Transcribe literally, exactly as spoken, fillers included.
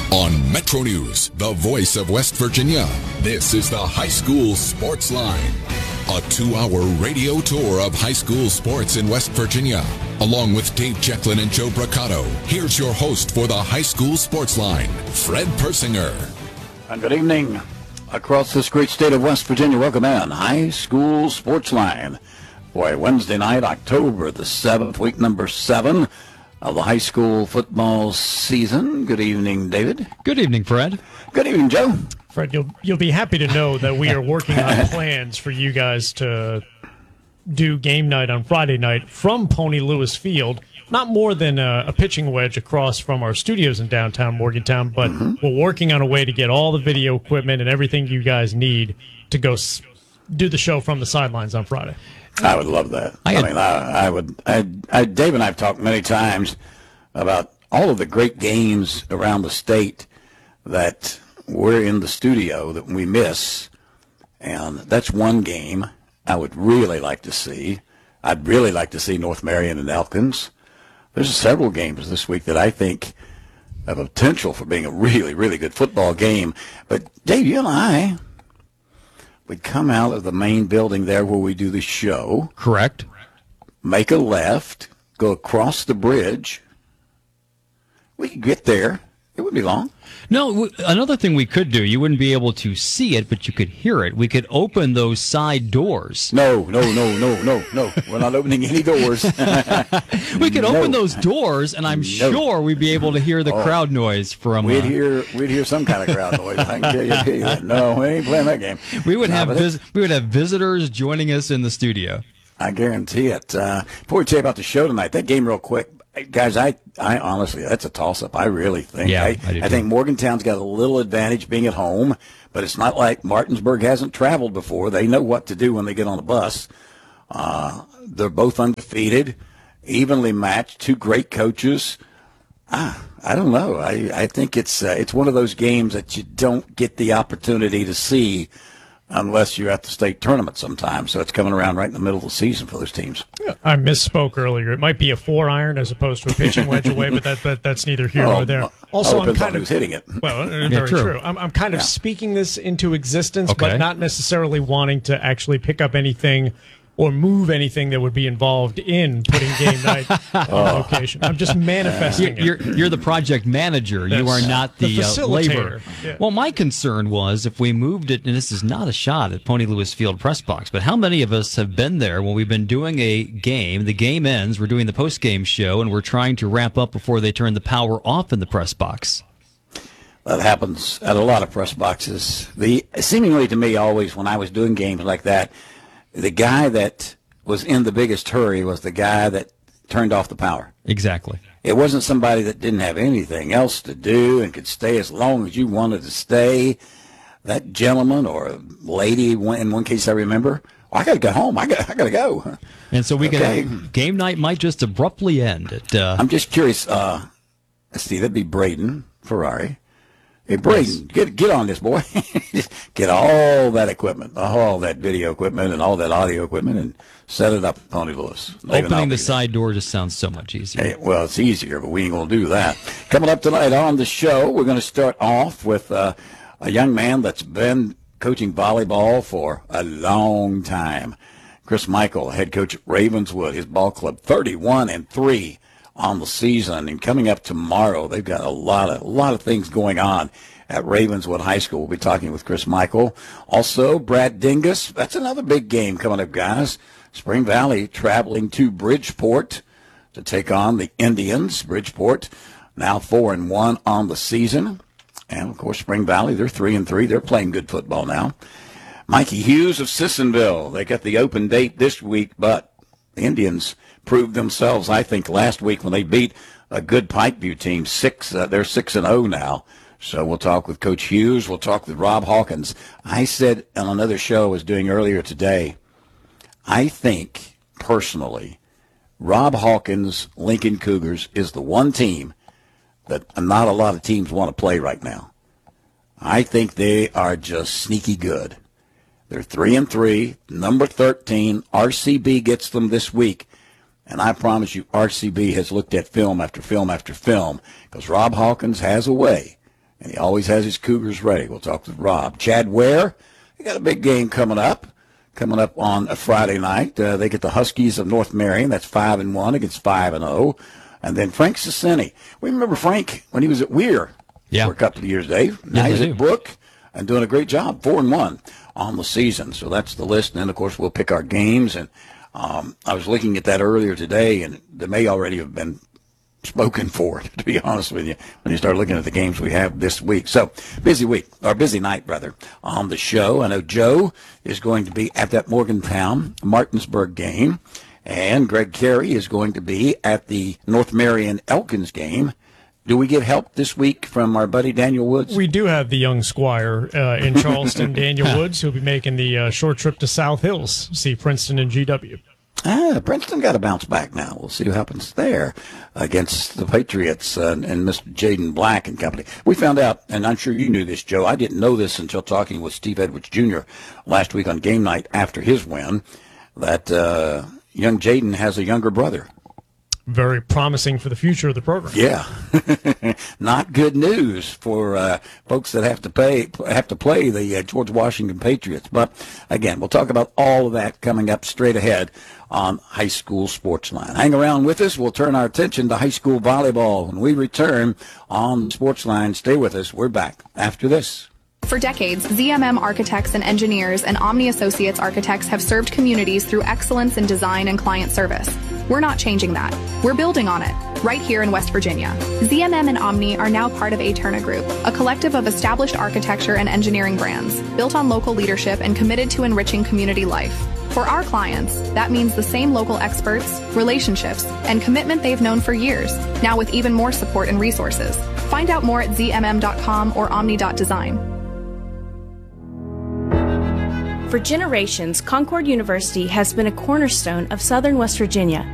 On Metro News, the voice of West Virginia, this is the High School Sports Line. A two-hour radio tour of high school sports in West Virginia. Along with Dave Jecklin and Joe Braccato, here's your host for the High School Sports Line, Fred Persinger. And good evening across this great state of West Virginia. Welcome in High School Sports Line for a Wednesday night, October the seventh, week number seven of the high school football season. Good evening, David. Good evening, Fred. Good evening, Joe. Fred, you'll you'll be happy to know that we are working on plans for you guys to do game night on Friday night from Pony Lewis Field. Not more than a, a pitching wedge across from our studios in downtown Morgantown, but mm-hmm. we're working on a way to get all the video equipment and everything you guys need to go s- do the show from the sidelines on Friday. I would love that. I, I mean, I, I would. I, I, Dave and I have talked many times about all of the great games around the state that we're in the studio that we miss, and that's one game I would really like to see. I'd really like to see North Marion and Elkins. There's several games this week that I think have a potential for being a really, really good football game. But Dave, you and I, we'd come out of the main building there where we do the show. Correct. Make a left, go across the bridge. We could get there. It wouldn't be long. No, w- another thing we could do, you wouldn't be able to see it, but you could hear it. We could open those side doors. No, no, no, no, no, no. We're not opening any doors. We could no. open those doors, and I'm no. sure we'd be able to hear the oh, crowd noise from. We'd uh, hear, we'd hear some kind of crowd noise. I can tell you, tell you that. No, we ain't playing that game. We would no, have vis- we would have visitors joining us in the studio. I guarantee it. Uh, before we tell you about the show tonight, that game real quick. Guys, I, I honestly, that's a toss-up. I really think. Yeah, I, I, do I think Morgantown's got a little advantage being at home, but it's not like Martinsburg hasn't traveled before. They know what to do when they get on the bus. Uh, they're both undefeated, evenly matched, two great coaches. Ah, I don't know. I, I think it's uh, it's one of those games that you don't get the opportunity to see unless you're at the state tournament sometimes. So it's coming around right in the middle of the season for those teams. I misspoke earlier. It might be a four iron as opposed to a pitching wedge away, but that, that that's neither here oh, nor there. Also, oh, I'm kind of who's hitting it. Well, yeah, very true. true. I'm, I'm kind of yeah. speaking this into existence, okay. but not necessarily wanting to actually pick up anything or move anything that would be involved in putting game night on oh. location. I'm just manifesting you're, it. You're, you're the project manager. Yes. You are not the, the uh, labor. Yeah. Well, my concern was if we moved it, and this is not a shot at Pony Lewis Field press box, but how many of us have been there when we've been doing a game, the game ends, we're doing the post-game show, and we're trying to wrap up before they turn the power off in the press box? That happens at a lot of press boxes. The seemingly to me always when I was doing games like that, the guy that was in the biggest hurry was the guy that turned off the power. Exactly. It wasn't somebody that didn't have anything else to do and could stay as long as you wanted to stay. That gentleman or lady, in one case I remember, oh, I got to go home. I got I got to go. And so we okay. got game night might just abruptly end. At, uh, I'm just curious. Uh, let's see, that'd be Braden Ferrari. Hey, Braden, yes. get get on this, boy. Get all that equipment, all that video equipment and all that audio equipment and set it up at Pony Lewis. Opening the side door just sounds so much easier. Hey, well, it's easier, but we ain't going to do that. Coming up tonight on the show, we're going to start off with uh, a young man that's been coaching volleyball for a long time. Chris Michael, head coach at Ravenswood, his ball club, thirty-one and three. On the season, and coming up tomorrow, they've got a lot of a lot of things going on at Ravenswood High School. We'll be talking with Chris Michael. Also, Brad Dingus. That's another big game coming up, guys. Spring Valley traveling to Bridgeport to take on the Indians. Bridgeport now four and one on the season, and of course, Spring Valley they're three and three. They're playing good football now. Mikey Hughes of Sissonville. They got the open date this week, but the Indians proved themselves, I think, last week when they beat a good Pikeview team. Six, uh, they're six and zero now. So we'll talk with Coach Hughes. We'll talk with Rob Hawkins. I said on another show I was doing earlier today, I think personally, Rob Hawkins, Lincoln Cougars is the one team that not a lot of teams want to play right now. I think they are just sneaky good. They're three and three, number thirteen. R C B gets them this week. And I promise you, R C B has looked at film after film after film because Rob Hawkins has a way. and he always has his Cougars ready. We'll talk with Rob. Chad Ware, they got a big game coming up. Coming up on a Friday night, uh, they get the Huskies of North Marion. That's five and one against five and zero, and then Frank Cicini. We remember Frank when he was at Weir yeah. for a couple of years, Dave. Now yes, he's at Brook and doing a great job, four and one on the season. So that's the list. And then of course we'll pick our games. And um, I was looking at that earlier today, and they may already have been spoken for, to be honest with you, when you start looking at the games we have this week. So, busy week, or busy night, rather, on the show. I know Joe is going to be at that Morgantown Martinsburg game, and Greg Carey is going to be at the North Marion Elkins game. Do we get help this week from our buddy Daniel Woods? We do have the young squire uh, in Charleston, Daniel Woods, who'll be making the uh, short trip to South Hills, see Princeton and G W. Ah, Princeton got to bounce back now. We'll see what happens there against the Patriots uh, and Mister Jaden Black and company. We found out, and I'm sure you knew this, Joe. I didn't know this until talking with Steve Edwards Junior last week on game night after his win, that uh, young Jaden has a younger brother. Very promising for the future of the program. Yeah, not good news for uh, folks that have to pay have to play the uh, George Washington Patriots. But again, we'll talk about all of that coming up straight ahead on High School Sportsline. Hang around with us. We'll turn our attention to high school volleyball when we return on Sportsline. Stay with us. We're back after this. For decades, Z M M Architects and Engineers and Omni Associates Architects have served communities through excellence in design and client service. We're not changing that. We're building on it, right here in West Virginia. Z M M and Omni are now part of Aterna Group, a collective of established architecture and engineering brands, built on local leadership and committed to enriching community life. For our clients, that means the same local experts, relationships, and commitment they've known for years, now with even more support and resources. Find out more at z m m dot com or omni dot design. For generations, Concord University has been a cornerstone of Southern West Virginia.